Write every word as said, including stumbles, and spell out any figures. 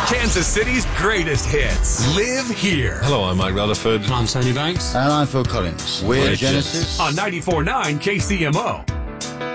Kansas City's greatest hits live here. Hello, I'm Mike Rutherford. I'm Tony Banks. And I'm Phil Collins. We're We're Genesis. On ninety-four point nine K C M O.